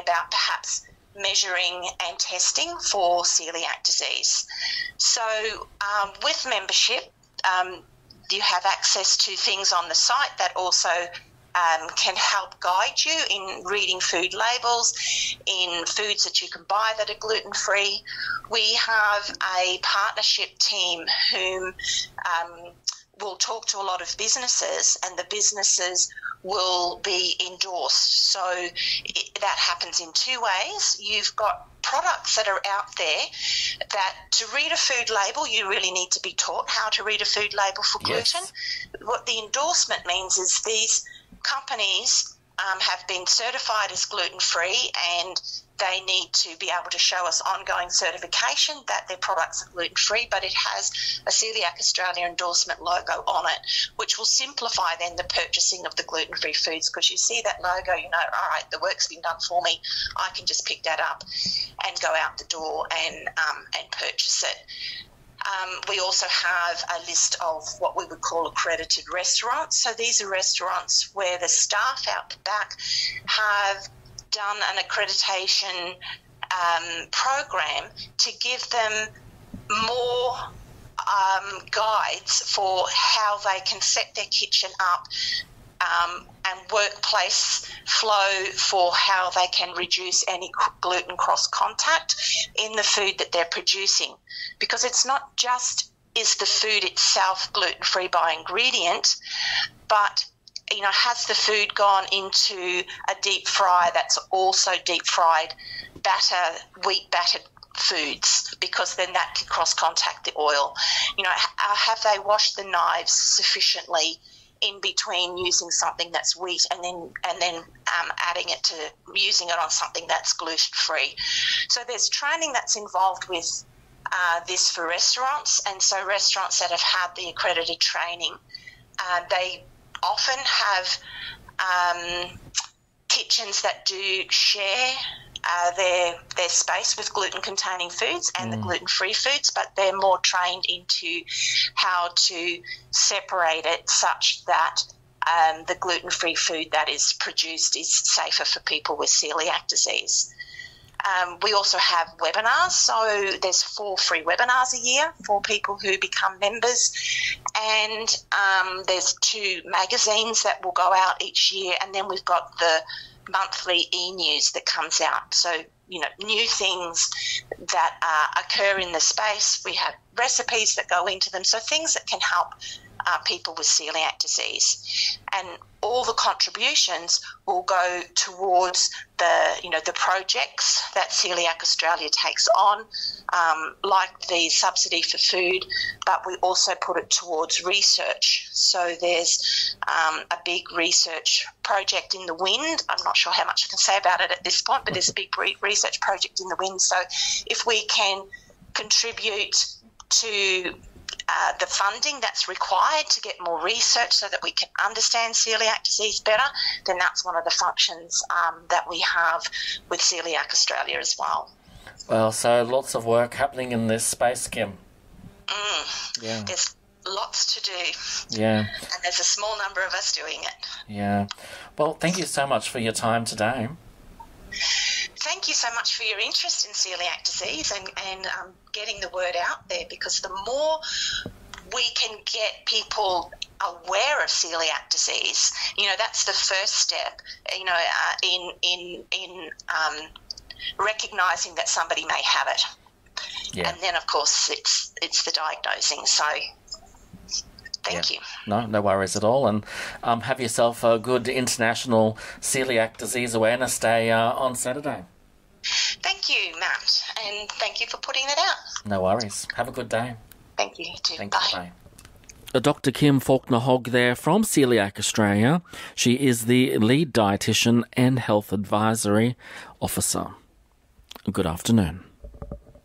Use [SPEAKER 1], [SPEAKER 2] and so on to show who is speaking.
[SPEAKER 1] about perhaps measuring and testing for celiac disease. So with membership, you have access to things on the site that also can help guide you in reading food labels, in foods that you can buy that are gluten-free. We have a partnership team whom will talk to a lot of businesses, and the businesses will be endorsed. So that happens in two ways. You've got products that are out there that to read a food label, you really need to be taught how to read a food label for gluten.
[SPEAKER 2] Yes.
[SPEAKER 1] What the endorsement means is these companies have been certified as gluten-free, and they need to be able to show us ongoing certification that their products are gluten-free, but it has a Celiac Australia endorsement logo on it, which will simplify then the purchasing of the gluten-free foods, because you see that logo, you know, all right, the work's been done for me. I can just pick that up and go out the door and purchase it. We also have a list of what we would call accredited restaurants. So these are restaurants where the staff out the back have done an accreditation program to give them more guides for how they can set their kitchen up and workplace flow for how they can reduce any gluten cross contact in the food that they're producing. Because it's not just is the food itself gluten-free by ingredient, but you know, has the food gone into a deep fry that's also deep fried wheat battered foods, because then that can cross contact the oil. You know, have they washed the knives sufficiently in between using something that's wheat and then adding it to using it on something that's gluten free? So there's training that's involved with this for restaurants, and so restaurants that have had the accredited training, they often have kitchens that do share their space with gluten-containing foods and the gluten-free foods, but they're more trained into how to separate it such that the gluten-free food that is produced is safer for people with celiac disease. We also have webinars, so there's 4 free webinars a year for people who become members, and there's 2 magazines that will go out each year, and then we've got the monthly e-news that comes out. So, you know, new things that occur in the space. We have recipes that go into them, so things that can help people with celiac disease. And all the contributions will go towards the projects that Celiac Australia takes on, like the subsidy for food, but we also put it towards research. So there's a big research project in the wind. I'm not sure how much I can say about it at this point, but there's a big research project in the wind. So if we can contribute to the funding that's required to get more research so that we can understand celiac disease better, then that's one of the functions that we have with Celiac Australia as well.
[SPEAKER 2] Well, so lots of work happening in this space, Kim. Yeah.
[SPEAKER 1] There's lots to do.
[SPEAKER 2] Yeah.
[SPEAKER 1] And there's a small number of us doing it.
[SPEAKER 2] Yeah. Well, thank you so much for your time today.
[SPEAKER 1] Thank you so much for your interest in celiac disease and getting the word out there, because the more we can get people aware of celiac disease, you know, that's the first step, you know, in recognising that somebody may have it.
[SPEAKER 2] Yeah.
[SPEAKER 1] And then, of course, it's the diagnosing. So thank you.
[SPEAKER 2] No worries at all. And have yourself a good International Celiac Disease Awareness Day on Saturday.
[SPEAKER 1] Thank you, Matt, and thank you for putting that out.
[SPEAKER 2] No worries. Have a good day.
[SPEAKER 1] Thank you, you too.
[SPEAKER 2] Thank
[SPEAKER 1] Bye.
[SPEAKER 2] you. Bye. Dr. Kim Faulkner-Hogg there from Celiac Australia. She is the lead dietitian and health advisory officer. Good afternoon.